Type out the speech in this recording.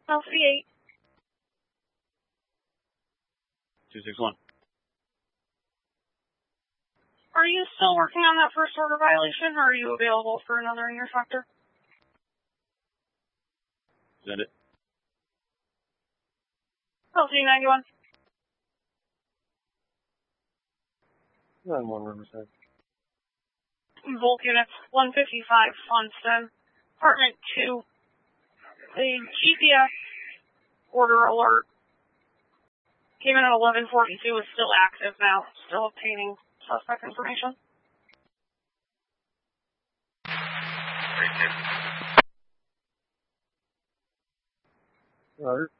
LC8. 261. Are you still working on that first order violation, or are you available for another in your sector? Send it. LC91. 9-1 Riverside. Volk units 155 Funston, apartment 2. The GPS order alert came in at 11:42. Is still active now. Still obtaining suspect information. Roger.